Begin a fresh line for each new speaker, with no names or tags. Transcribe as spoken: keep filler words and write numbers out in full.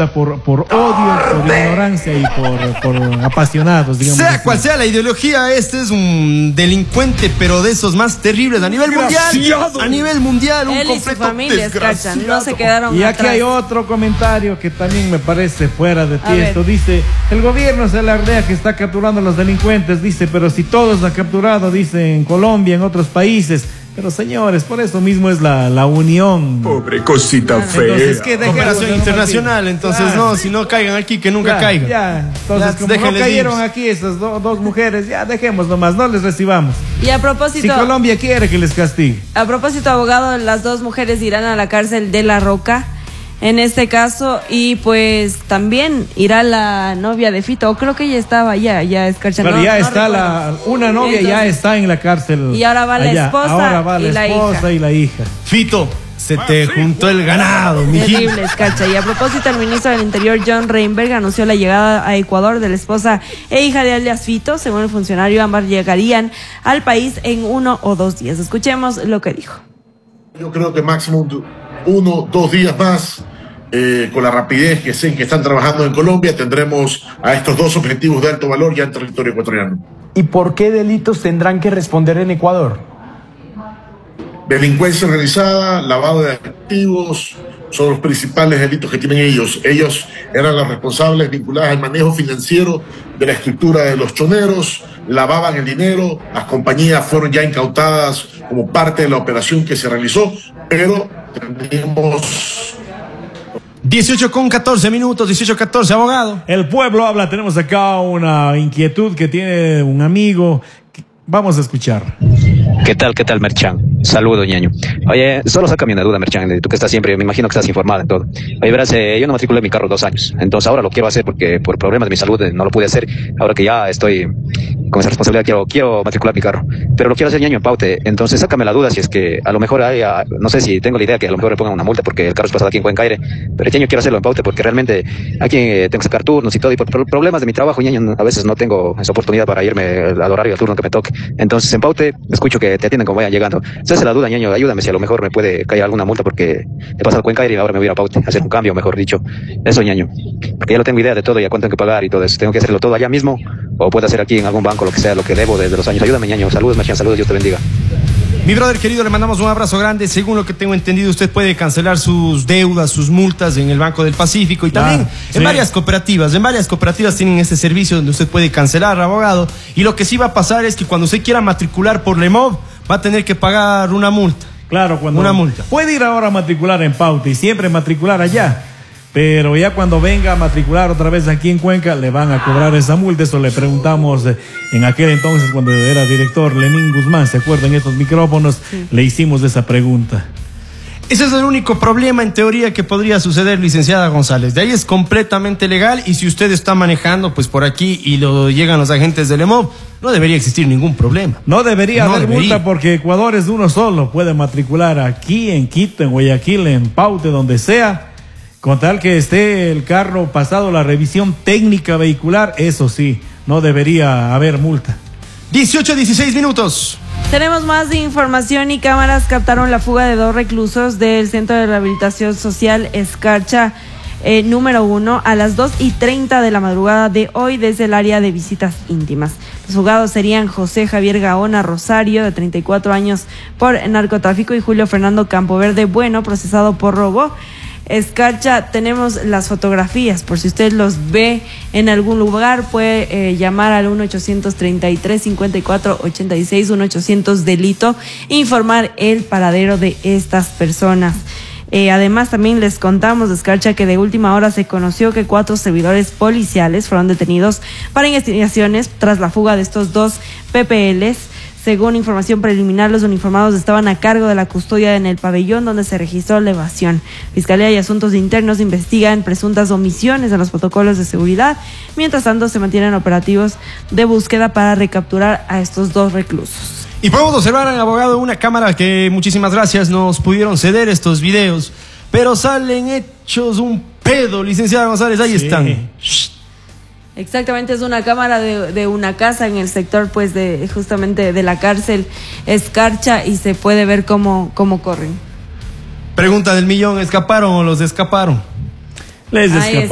por, por odio, por ignorancia y por, por apasionados, digamos.
Sea
así.
cual sea la ideología, este es un delincuente, pero de esos más terribles a nivel mundial. A nivel mundial, un
Él y su
completo
familia,
desgraciado.
Escarcha, no se quedaron
Y aquí
atrás.
hay otro comentario que también me parece fuera de
A ver.
tiesto. Dice, el gobierno se alardea que está capturando a los delincuentes, dice, pero si todos han capturado, dice, en Colombia, en otros países. Pero señores, por eso mismo es la, la unión.
Pobre cosita fea.
Entonces, ¿qué dejemos
Cooperación
de
internacional, entonces
Claro.
no, si no caigan aquí, que nunca
Ya,
caigan.
Ya, entonces
Ya,
como
déjenles
no
ir.
cayeron aquí esas do- dos mujeres, ya dejemos nomás, no les recibamos.
Y a
Si
propósito,
Colombia quiere que les castigue.
a propósito, abogado, las dos mujeres irán a la cárcel de La Roca, en este caso, y pues también irá la novia de Fito, o creo que ella estaba ya, ya Escarcha.
Claro,
no-
ya
no
está
recuerdo.
la, una novia ya
Entonces,
está en la cárcel.
Y ahora va la
allá.
esposa
Ahora va la
y la
esposa
hija.
y la hija.
Fito, se te juntó el ganado, mijito.
Terrible, Escarcha. Y a propósito, el ministro del Interior, John Reinberg, anunció la llegada a Ecuador de la esposa e hija de alias Fito. Según el funcionario, ambas llegarían al país en uno o dos días. Escuchemos lo que dijo.
Yo creo que máximo uno, dos días más, eh, con la rapidez que sé que están trabajando en Colombia, tendremos a estos dos objetivos de alto valor ya en territorio ecuatoriano.
¿Y por qué delitos tendrán que responder en Ecuador?
Delincuencia organizada, lavado de activos, son los principales delitos que tienen ellos. Ellos eran los responsables vinculados al manejo financiero de la estructura de los choneros, lavaban el dinero, las compañías fueron ya incautadas como parte de la operación que se realizó, pero tenemos...
dieciocho con catorce minutos, dieciocho catorce, abogado.
El pueblo habla, tenemos acá una inquietud que tiene un amigo. Vamos a escuchar.
¿Qué tal, qué tal, Merchan? Saludos, ñaño. Oye, solo sácame una duda, Merchan, tú que estás siempre, me imagino que estás informada en todo. Oye, verás, eh, yo no matriculé mi carro dos años, entonces ahora lo quiero hacer porque por problemas de mi salud eh, no lo pude hacer. Ahora que ya estoy con esa responsabilidad, quiero, quiero matricular mi carro, pero lo quiero hacer, ñaño, en Paute. Entonces sácame la duda si es que a lo mejor hay, ah, no sé si tengo la idea que a lo mejor le pongan una multa porque el carro es pasado aquí en Cuencaire, pero ñaño, quiero hacerlo en Paute porque realmente aquí eh, tengo que sacar turnos y todo, y por pro- problemas de mi trabajo, ñaño, a veces no tengo esa oportunidad para irme al horario, al turno que me toque. Entonces en Paute escucho que te atienden como vayan llegando. Se hace la duda, ñaño, ayúdame si a lo mejor me puede caer alguna multa porque he pasado Cuencaire y ahora me voy a ir a Paute a hacer un cambio, mejor dicho. Eso, ñaño, porque ya lo tengo idea de todo y a cuánto tengo que pagar y todo eso. ¿Tengo que hacerlo todo allá mismo o puedo hacer aquí en algún banco lo que sea, lo que debo desde los años? Ayúdame, ñaño. Saludos, Merchan, saludos, Dios te bendiga.
Mi brother querido, le mandamos un abrazo grande. Según lo que tengo entendido, usted puede cancelar sus deudas, sus multas en el Banco del Pacífico y también
Ah,
en
sí.
varias cooperativas. En varias cooperativas tienen este servicio donde usted puede cancelar, abogado. Y lo que sí va a pasar es que cuando usted quiera matricular por LEMOV, va a tener que pagar una multa.
Claro, cuando
Una multa.
puede ir ahora a matricular en Pauta y siempre matricular allá, pero ya cuando venga a matricular otra vez aquí en Cuenca le van a cobrar esa multa. Eso le preguntamos eh, en aquel entonces cuando era director Lenín Guzmán, ¿se acuerdan estos micrófonos? Le hicimos esa pregunta.
Ese es el único problema en teoría que podría suceder, licenciada González. De ahí es completamente legal y si usted está manejando pues por aquí y lo llegan los agentes del LEMOV, no debería existir ningún problema.
No debería
No
haber
debería.
multa porque Ecuador es uno solo, puede matricular aquí en Quito, en Guayaquil, en Paute, donde sea. Con tal que esté el carro pasado la revisión técnica vehicular, eso sí, no debería haber multa.
dieciocho, dieciséis minutos.
Tenemos más de información y cámaras captaron la fuga de dos reclusos del Centro de Rehabilitación Social Escarcha eh, número uno a las dos y treinta de la madrugada de hoy desde el área de visitas íntimas. Los fugados serían José Javier Gaona Rosario, de treinta y cuatro años por narcotráfico, y Julio Fernando Campoverde Bueno, procesado por robo. Escarcha, tenemos las fotografías, por si usted los ve en algún lugar, puede eh, llamar al uno ochocientos treinta y tres cincuenta y cuatro ochenta y seis, uno ochocientos delito, e informar el paradero de estas personas. Eh, además, también les contamos, Escarcha, que de última hora se conoció que cuatro servidores policiales fueron detenidos para investigaciones tras la fuga de estos dos P P Ls. Según información preliminar, los uniformados estaban a cargo de la custodia en el pabellón donde se registró la evasión. Fiscalía y Asuntos Internos investigan presuntas omisiones en los protocolos de seguridad. Mientras tanto, se mantienen operativos de búsqueda para recapturar a estos dos reclusos.
Y podemos observar, abogado, una cámara que, muchísimas gracias, nos pudieron ceder estos videos, pero salen hechos un pedo, licenciada González, ahí
Sí.
están.
Exactamente, es una cámara de, de una casa en el sector, pues, de justamente de la cárcel Escarcha, y se puede ver cómo, cómo corren.
Pregunta del millón, ¿escaparon o los escaparon?
Les
Ahí
escapa.